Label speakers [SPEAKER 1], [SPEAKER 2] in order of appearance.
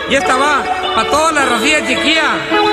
[SPEAKER 1] Y esta va para toda la Racía chiquilla.